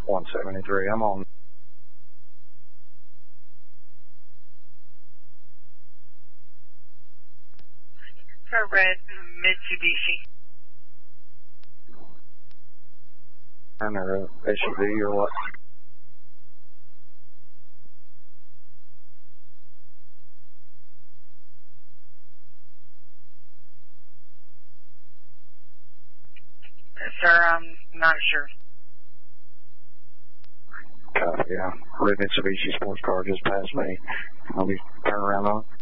173. I'm on. Car red Mitsubishi. And they're SUV or what? Sir, I'm not sure. Copy, yeah. Red Mitsubishi sports car just passed me. I'll be turning around on it.